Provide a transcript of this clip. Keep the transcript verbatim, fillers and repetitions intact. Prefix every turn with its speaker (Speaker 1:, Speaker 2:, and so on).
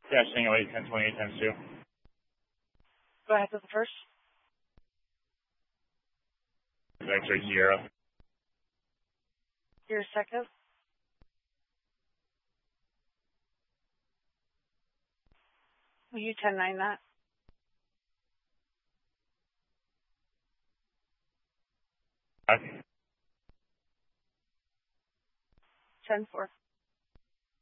Speaker 1: Yeah, staying away ten twenty-eight times two.
Speaker 2: Go ahead with the first.
Speaker 1: X-ray Sierra.
Speaker 2: Your second. Will you ten nine that?
Speaker 1: Okay.
Speaker 2: ten four.